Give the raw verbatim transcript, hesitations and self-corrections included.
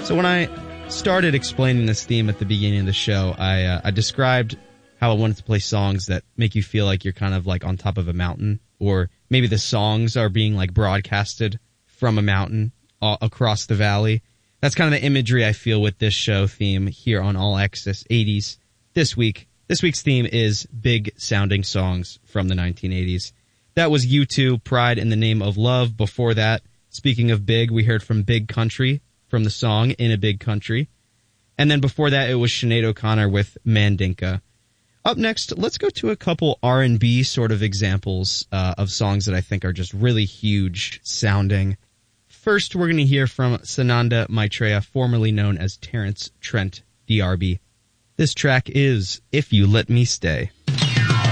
So when I started explaining this theme at the beginning of the show, I, uh, I described how I wanted to play songs that make you feel like you're kind of like on top of a mountain, or maybe the songs are being like broadcasted from a mountain uh, across the valley. That's kind of the imagery I feel with this show theme here on All Access eighties this week. This week's theme is big sounding songs from the nineteen eighties. That was U two, Pride in the Name of Love. Before that, speaking of big, we heard from Big Country from the song In a Big Country. And then before that, it was Sinead O'Connor with Mandinka. Up next, let's go to a couple R and B sort of examples uh, of songs that I think are just really huge sounding. First, we're going to hear from Sananda Maitreya, formerly known as Terrence Trent D'Arby. This track is If You Let Me Stay.